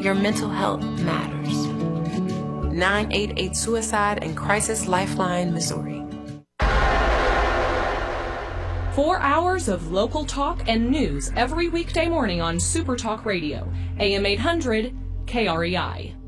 Your mental health matters. 988 Suicide and Crisis Lifeline, Missouri. 4 hours of local talk and news every weekday morning on Super Talk Radio, AM 800, KREI.